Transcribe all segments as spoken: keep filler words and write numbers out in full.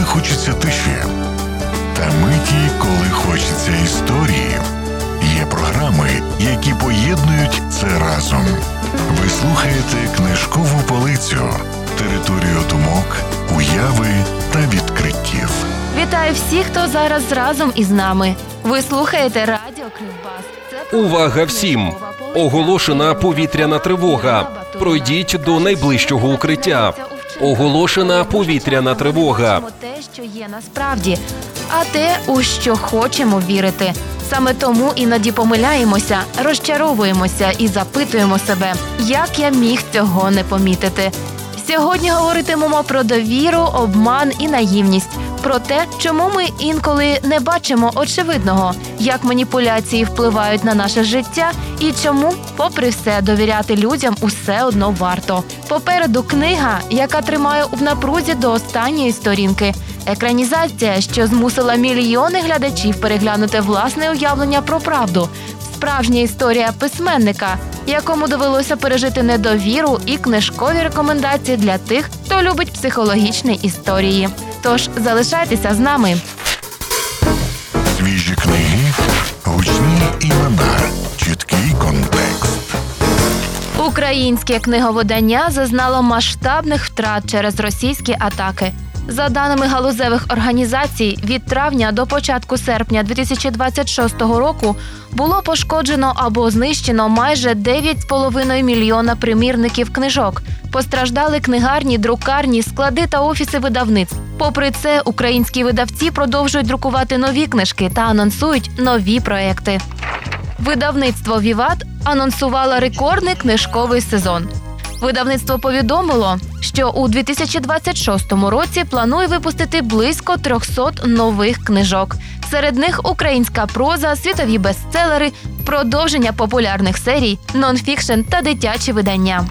коли хочеться тиші, та миті, коли хочеться історії. Є програми, які поєднують це разом. Ви слухаєте «Книжкову полицю» – територію думок, уяви та відкриттів. Вітаю всіх, хто зараз разом із нами. Ви слухаєте Радіо Кривбас. Це Увага всім! Оголошена повітряна тривога. Пройдіть до найближчого укриття. Оголошена повітряна тривога. Те, що є насправді, а те, у що хочемо вірити. Саме тому іноді помиляємося, розчаровуємося і запитуємо себе, як я міг цього не помітити. Сьогодні говоритимемо про довіру, обман і наївність. Про те, чому ми інколи не бачимо очевидного, як маніпуляції впливають на наше життя і чому, попри все, довіряти людям усе одно варто. Попереду книга, яка тримає в напрузі до останньої сторінки. Екранізація, що змусила мільйони глядачів переглянути власне уявлення про правду. Справжня історія письменника, якому довелося пережити недовіру і книжкові рекомендації для тих, хто любить психологічні історії. Тож залишайтеся з нами. Свіжі книги, гучні імена, чіткий контекст. Українське книговидання зазнало масштабних втрат через російські атаки. За даними галузевих організацій, від травня до початку серпня дві тисячі двадцять шостого року було пошкоджено або знищено майже дев'ять з половиною мільйона примірників книжок. Постраждали книгарні, друкарні, склади та офіси видавництв. Попри це, українські видавці продовжують друкувати нові книжки та анонсують нові проекти. Видавництво «Віват» анонсувало рекордний книжковий сезон. Видавництво повідомило, що у дві тисячі двадцять шостому році планує випустити близько трьохсот нових книжок. Серед них українська проза, світові бестселери, продовження популярних серій, нонфікшн та дитячі видання.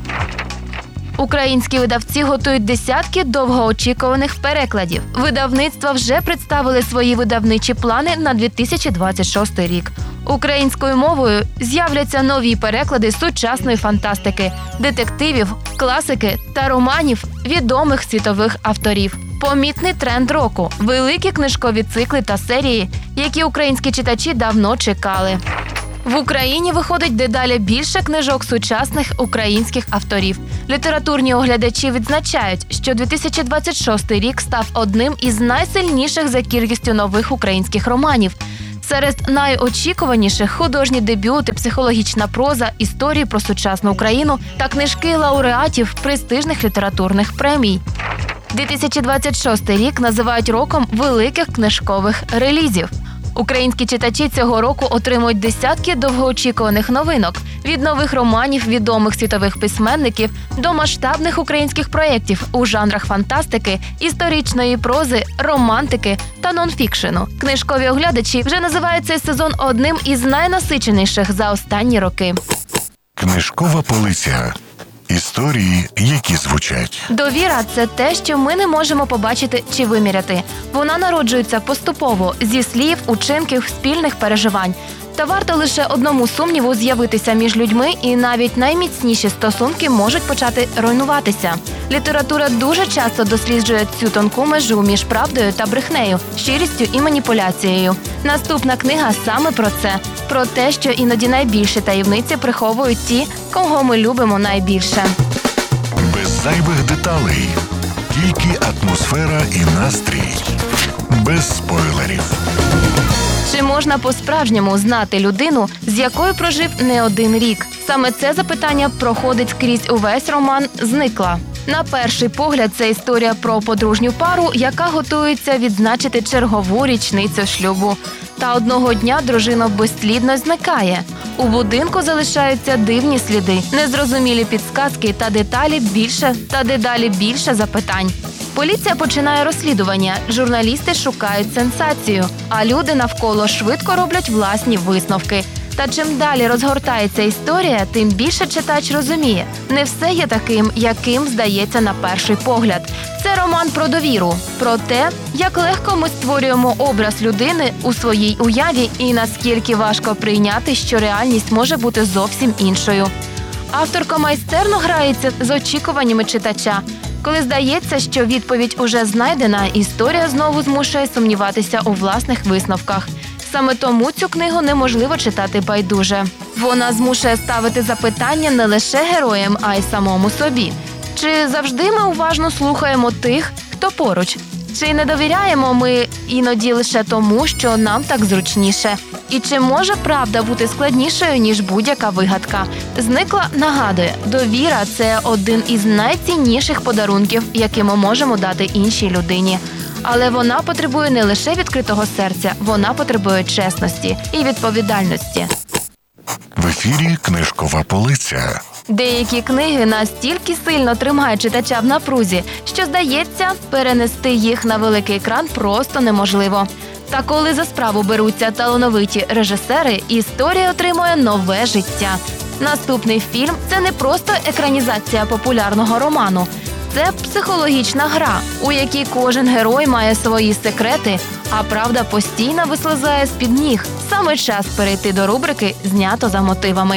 Українські видавці готують десятки довгоочікуваних перекладів. Видавництва вже представили свої видавничі плани на дві тисячі двадцять шостий рік. Українською мовою з'являться нові переклади сучасної фантастики, детективів, класики та романів відомих світових авторів. Помітний тренд року – великі книжкові цикли та серії, які українські читачі давно чекали. В Україні виходить дедалі більше книжок сучасних українських авторів. Літературні оглядачі відзначають, що дві тисячі двадцять шостий рік став одним із найсильніших за кількістю нових українських романів. Серед найочікуваніших – художні дебюти, психологічна проза, історії про сучасну Україну та книжки лауреатів престижних літературних премій. дві тисячі двадцять шостий рік називають роком великих книжкових релізів. Українські читачі цього року отримують десятки довгоочікуваних новинок – від нових романів відомих світових письменників до масштабних українських проєктів у жанрах фантастики, історичної прози, романтики та нонфікшену. Книжкові оглядачі вже називають цей сезон одним із найнасиченіших за останні роки. Книжкова полиця. Історії, які звучать. Довіра – це те, що ми не можемо побачити чи виміряти. Вона народжується поступово, зі слів, учинків, спільних переживань. Та варто лише одному сумніву з'явитися між людьми, і навіть найміцніші стосунки можуть почати руйнуватися. Література дуже часто досліджує цю тонку межу між правдою та брехнею, щирістю і маніпуляцією. Наступна книга саме про це. Про те, що іноді найбільші таємниці приховують ті, кого ми любимо найбільше. Без зайвих деталей. Тільки атмосфера і настрій. Без спойлерів. Чи можна по-справжньому знати людину, з якою прожив не один рік? Саме це запитання проходить скрізь увесь роман «Зникла». На перший погляд, це історія про подружню пару, яка готується відзначити чергову річницю шлюбу. Та одного дня дружина безслідно зникає. У будинку залишаються дивні сліди, незрозумілі підсказки та деталі більше та дедалі більше запитань. Поліція починає розслідування, журналісти шукають сенсацію, а люди навколо швидко роблять власні висновки. Та чим далі розгортається історія, тим більше читач розуміє – не все є таким, яким здається на перший погляд. Це роман про довіру, про те, як легко ми створюємо образ людини у своїй уяві і наскільки важко прийняти, що реальність може бути зовсім іншою. Авторка майстерно грається з очікуваннями читача. Коли здається, що відповідь уже знайдена, історія знову змушує сумніватися у власних висновках. Саме тому цю книгу неможливо читати байдуже. Вона змушує ставити запитання не лише героям, а й самому собі. Чи завжди ми уважно слухаємо тих, хто поруч? Чи не довіряємо ми іноді лише тому, що нам так зручніше? І чи може правда бути складнішою, ніж будь-яка вигадка? Зникла нагадує, довіра – це один із найцінніших подарунків, які ми можемо дати іншій людині. Але вона потребує не лише відкритого серця, вона потребує чесності і відповідальності. В ефірі «Книжкова полиця». Деякі книги настільки сильно тримають читача в напрузі, що, здається, перенести їх на великий екран просто неможливо. Та коли за справу беруться талановиті режисери, історія отримує нове життя. Наступний фільм – це не просто екранізація популярного роману. Це психологічна гра, у якій кожен герой має свої секрети, а правда постійно вислизає з-під ніг. Саме час перейти до рубрики «Знято за мотивами».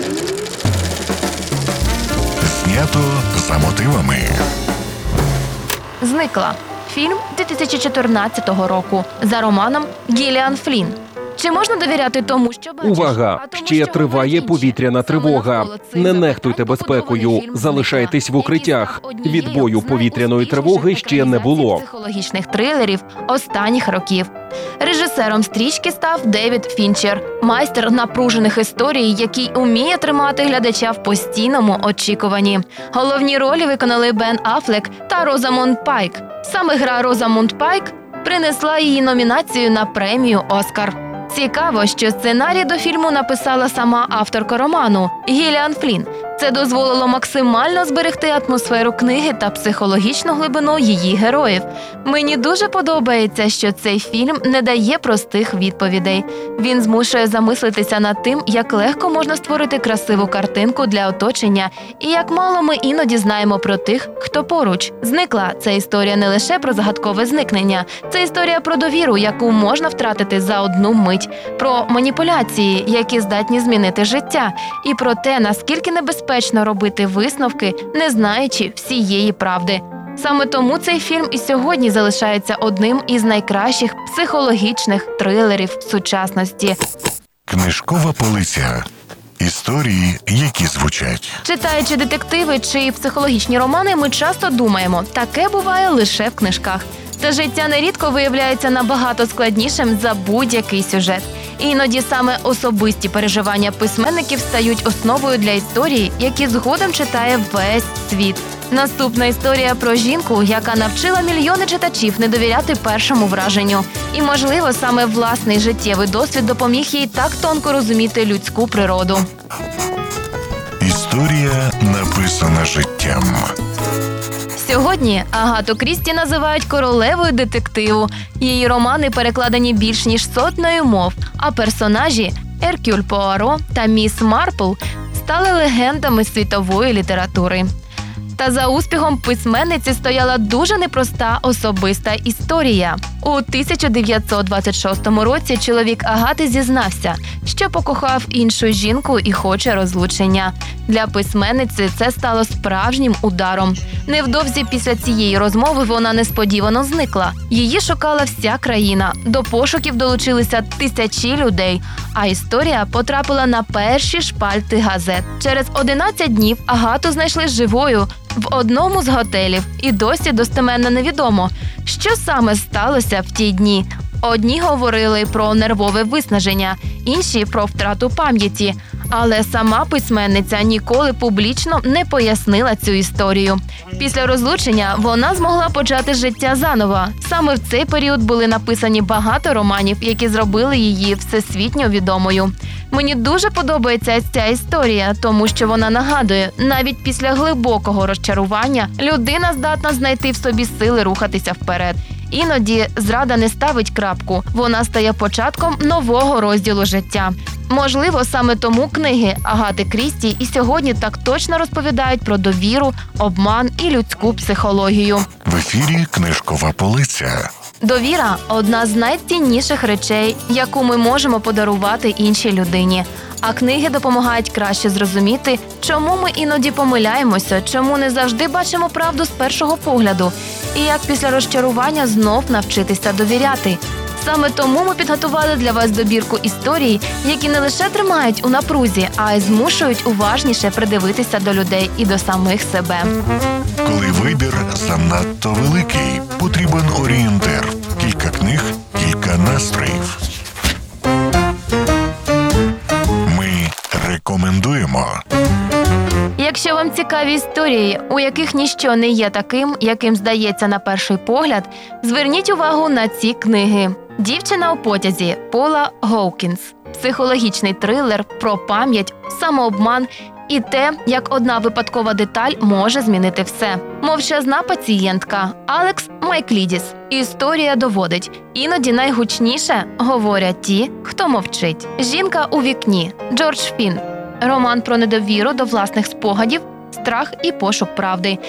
Знято за мотивами. «Зникла» – фільм дві тисячі чотирнадцятого року за романом Гіліан Флінн. Чи можна довіряти тому, що бачиш? Увага! А тому, Ще що триває говорять інші? повітряна Саме тривога. навколо цих Не запитань нехтуйте побудований безпекою. фільм Залишайтесь в «Зникла», укриттях. який став однією Відбою з повітряної тривоги найуспішніших ще не було. екранізацій психологічних трилерів останніх років. Режисером стрічки став Девід Фінчер, майстер напружених історій, який уміє тримати глядача в постійному очікуванні. Головні ролі виконали Бен Аффлек та Розамунд Пайк. Саме гра Розамунд Пайк принесла її номінацію на премію «Оскар». Цікаво, що сценарій до фільму написала сама авторка роману Гіліан Флінн. Це дозволило максимально зберегти атмосферу книги та психологічну глибину її героїв. Мені дуже подобається, що цей фільм не дає простих відповідей. Він змушує замислитися над тим, як легко можна створити красиву картинку для оточення і як мало ми іноді знаємо про тих, хто поруч. «Зникла» – це історія не лише про загадкове зникнення. Це історія про довіру, яку можна втратити за одну мить, про маніпуляції, які здатні змінити життя, і про те, наскільки небезпечно робити висновки, не знаючи всієї правди. Саме тому цей фільм і сьогодні залишається одним із найкращих психологічних трилерів сучасності. Книжкова полиця. Історії, які звучать. Читаючи детективи чи психологічні романи, ми часто думаємо, таке буває лише в книжках. Та життя нерідко виявляється набагато складнішим за будь-який сюжет. Іноді саме особисті переживання письменників стають основою для історії, які згодом читає весь світ. Наступна історія про жінку, яка навчила мільйони читачів не довіряти першому враженню. І, можливо, саме власний життєвий досвід допоміг їй так тонко розуміти людську природу. Історія, написана життям. Сьогодні Агату Крісті називають королевою детективу. Її романи перекладені більш ніж сотнею мов, а персонажі Еркюль Пуаро та міс Марпл стали легендами світової літератури. Та за успіхом письменниці стояла дуже непроста особиста історія. У тисяча дев'ятсот двадцять шостому році чоловік Агати зізнався, що покохав іншу жінку і хоче розлучення. Для письменниці це стало справжнім ударом. Невдовзі після цієї розмови вона несподівано зникла. Її шукала вся країна. До пошуків долучилися тисячі людей, а історія потрапила на перші шпальти газет. Через одинадцять днів Агату знайшли живою в одному з готелів. І досі достеменно невідомо, що саме сталося в ті дні. Одні говорили про нервове виснаження, інші – про втрату пам'яті. Але сама письменниця ніколи публічно не пояснила цю історію. Після розлучення вона змогла почати життя заново. Саме в цей період були написані багато романів, які зробили її всесвітньо відомою. Мені дуже подобається ця історія, тому що вона нагадує, навіть після глибокого розчарування людина здатна знайти в собі сили рухатися вперед. Іноді зрада не ставить крапку, вона стає початком нового розділу життя. Можливо, саме тому книги Агати Крісті і сьогодні так точно розповідають про довіру, обман і людську психологію. В ефірі «Книжкова полиця». Довіра – одна з найцінніших речей, яку ми можемо подарувати іншій людині. А книги допомагають краще зрозуміти, чому ми іноді помиляємося, чому не завжди бачимо правду з першого погляду, і як після розчарування знов навчитися довіряти. Саме тому ми підготували для вас добірку історій, які не лише тримають у напрузі, а й змушують уважніше придивитися до людей і до самих себе. Коли вибір занадто великий, потрібен орієнтир. Кілька книг, кілька настроїв. Ми рекомендуємо. Якщо вам цікаві історії, у яких ніщо не є таким, яким здається на перший погляд, зверніть увагу на ці книги. «Дівчина у потязі» Пола Гоукінс. Психологічний трилер про пам'ять, самообман і те, як одна випадкова деталь може змінити все. «Мовчазна пацієнтка» Алекс Майклідіс. Історія доводить. Іноді найгучніше говорять ті, хто мовчить. «Жінка у вікні» Джордж Фін. Роман про недовіру до власних спогадів, страх і пошук правди.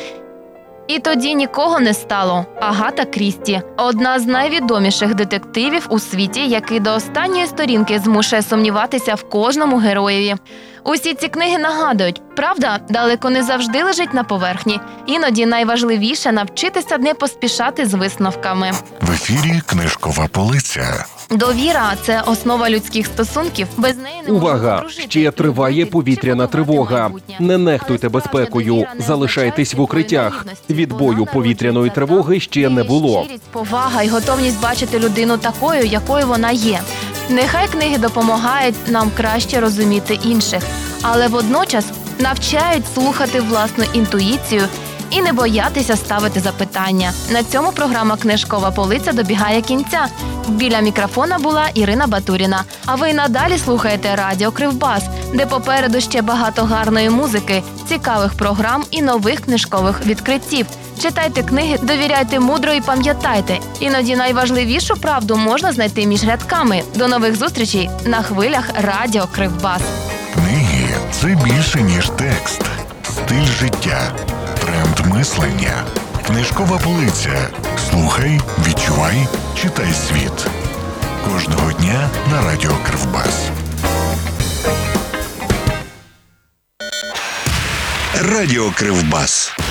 І тоді нікого не стало. Агата Крісті – одна з найвідоміших детективів у світі, який до останньої сторінки змушує сумніватися в кожному героєві. Усі ці книги нагадують, правда далеко не завжди лежить на поверхні. Іноді найважливіше навчитися не поспішати з висновками. В ефірі «Книжкова полиця». Довіра – це основа людських стосунків. Без неї не Увага! Ще триває повітряна тривога. Не нехтуйте безпекою, залишайтесь в укриттях. Відбою повітряної тривоги ще не було. Щирість, повага і готовність бачити людину такою, якою вона є. Нехай книги допомагають нам краще розуміти інших, але водночас навчають слухати власну інтуїцію і не боятися ставити запитання. На цьому програма «Книжкова полиця» добігає кінця. Біля мікрофона була Ірина Батуріна. А ви надалі слухаєте радіо «Кривбас», де попереду ще багато гарної музики, цікавих програм і нових книжкових відкриттів. Читайте книги, довіряйте мудро і пам'ятайте. Іноді найважливішу правду можна знайти між рядками. До нових зустрічей на хвилях радіо «Кривбас». Книги – це більше, ніж текст. Стиль життя. Тренд мислення. Книжкова полиця. Слухай, відчувай, читай світ. Кожного дня на радіо Кривбас. Радіо Кривбас.